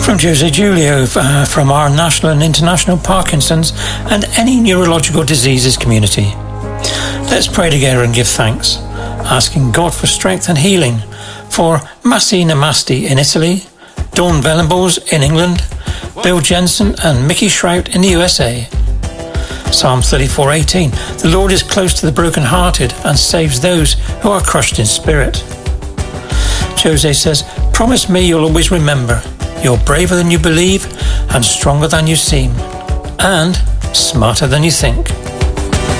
From Jose Julio, from our national and international Parkinson's and any neurological diseases community. Let's pray together and give thanks, asking God for strength and healing for Massi Namasti in Italy, Dawn Venables in England, Bill Jensen and Mickey Shrout in the USA. Psalm 34:18, the Lord is close to the brokenhearted and saves those who are crushed in spirit. Jose says, promise me you'll always remember, you're braver than you believe and stronger than you seem, and smarter than you think.